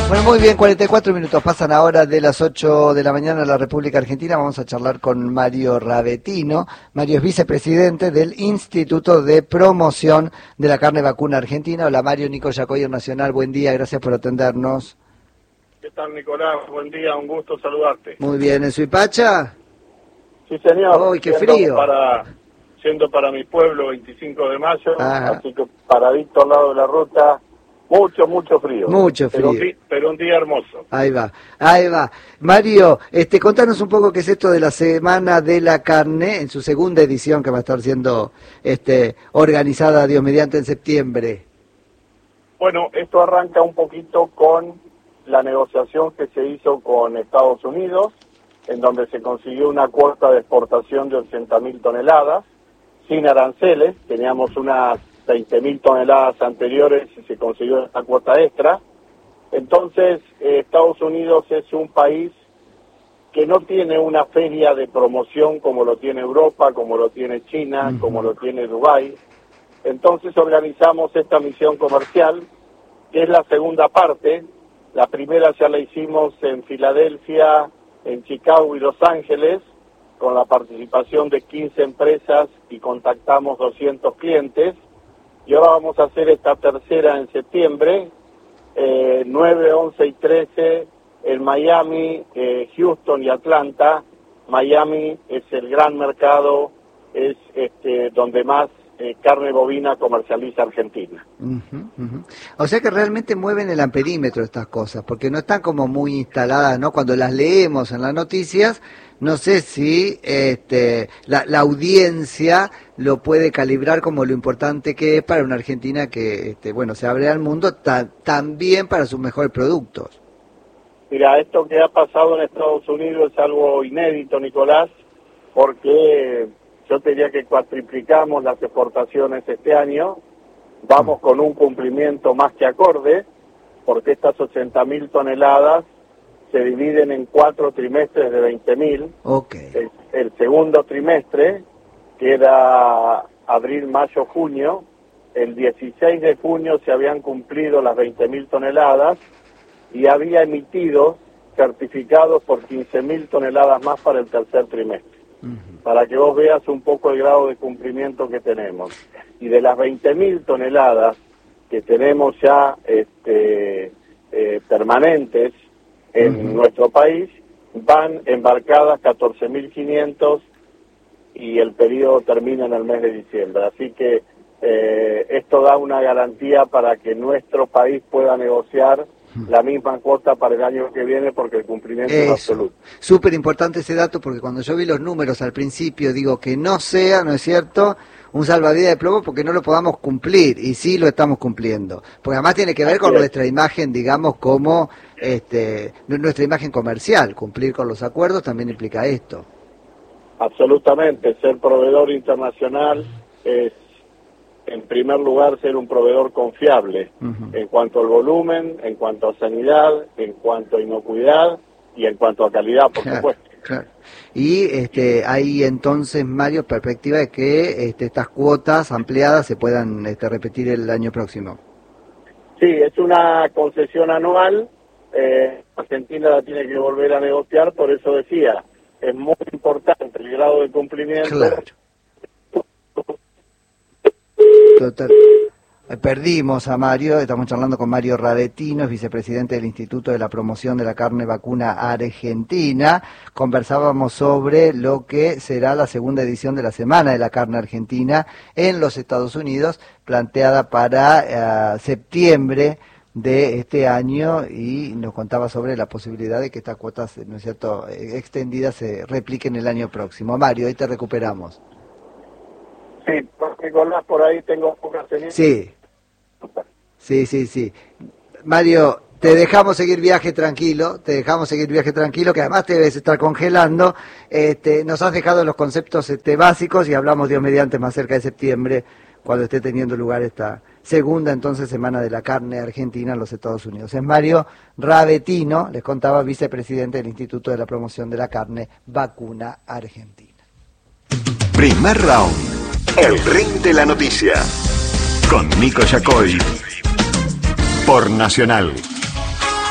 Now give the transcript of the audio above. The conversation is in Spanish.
Bueno, muy bien, 44 minutos pasan ahora de las 8 de la mañana en la República Argentina. Vamos a charlar con Mario Ravetino. Mario es vicepresidente del Instituto de Promoción de la Carne Vacuna Argentina. Hola Mario, Nico Yacoyer Nacional, buen día, gracias por atendernos. ¿Qué tal, Nicolás? Buen día, un gusto saludarte. Muy bien, ¿en Suipacha? Sí, señor. ¡Uy, qué frío! Siendo para mi pueblo 25 de mayo, Ajá. Así que paradito al lado de la ruta, mucho frío. Mucho frío. Pero un día hermoso. Ahí va. Mario, contanos un poco qué es esto de la Semana de la Carne, en su segunda edición que va a estar siendo organizada, Dios mediante, en septiembre. Bueno, esto arranca un poquito con la negociación que se hizo con Estados Unidos, en donde se consiguió una cuota de exportación de 80.000 toneladas, sin aranceles. Teníamos unas 20.000 toneladas anteriores y se consiguió esta cuota extra. Entonces, Estados Unidos es un país que no tiene una feria de promoción como lo tiene Europa, como lo tiene China, como lo tiene Dubái. Entonces organizamos esta misión comercial, que es la segunda parte. La primera ya la hicimos en Filadelfia, en Chicago y Los Ángeles, con la participación de 15 empresas y contactamos 200 clientes. Y ahora vamos a hacer esta tercera en septiembre, 9, 11 y 13 en Miami, Houston y Atlanta. Miami es el gran mercado, es donde más carne bovina comercializa Argentina. O sea que realmente mueven el amperímetro estas cosas, porque no están como muy instaladas, ¿no? Cuando las leemos en las noticias, no sé si la audiencia lo puede calibrar como lo importante que es para una Argentina que, se abre al mundo también para sus mejores productos. Mira, esto que ha pasado en Estados Unidos es algo inédito, Nicolás, porque yo te diría que cuatriplicamos las exportaciones este año. Vamos con un cumplimiento más que acorde, porque estas 80.000 toneladas se dividen en 4 trimestres de 20.000. Okay. El segundo trimestre, que era abril, mayo, junio, el 16 de junio se habían cumplido las 20.000 toneladas y había emitido certificados por 15.000 toneladas más para el tercer trimestre. Para que vos veas un poco el grado de cumplimiento que tenemos. Y de las 20.000 toneladas que tenemos ya permanentes en nuestro país, van embarcadas 14.500 y el periodo termina en el mes de diciembre. Así que esto da una garantía para que nuestro país pueda negociar la misma cuota para el año que viene, porque el cumplimiento es absoluto. Súper importante ese dato, porque cuando yo vi los números al principio, digo que no sea, ¿no es cierto?, un salvavidas de plomo porque no lo podamos cumplir, y sí lo estamos cumpliendo. Porque además tiene que ver con nuestra imagen, digamos, como nuestra imagen comercial. Cumplir con los acuerdos también implica esto. Absolutamente. Ser proveedor internacional es, en primer lugar, ser un proveedor confiable en cuanto al volumen, en cuanto a sanidad, en cuanto a inocuidad y en cuanto a calidad, por supuesto. Claro. Y hay entonces, Mario, perspectiva de que estas cuotas ampliadas se puedan repetir el año próximo. Sí, es una concesión anual. Argentina la tiene que volver a negociar, por eso decía, es muy importante el grado de cumplimiento. Claro. Total. Perdimos a Mario, estamos charlando con Mario Ravetino, es vicepresidente del Instituto de la Promoción de la Carne Vacuna Argentina. Conversábamos sobre lo que será la segunda edición de la Semana de la Carne Argentina en los Estados Unidos, planteada para septiembre de este año, y nos contaba sobre la posibilidad de que estas cuotas, ¿no es cierto?, extendidas se repliquen el año próximo. Mario, ahí te recuperamos. Sí, Nicolás, por ahí tengo pocas señales. Sí. Mario, te dejamos seguir viaje tranquilo, que además te debes estar congelando. Nos has dejado los conceptos básicos y hablamos, Dios mediante, más cerca de septiembre, cuando esté teniendo lugar esta segunda entonces Semana de la Carne Argentina en los Estados Unidos. Es Mario Ravetino, les contaba, vicepresidente del Instituto de la Promoción de la Carne Vacuna Argentina. Primer round. El ring de la noticia. Con Nico Yacoy. Por Nacional.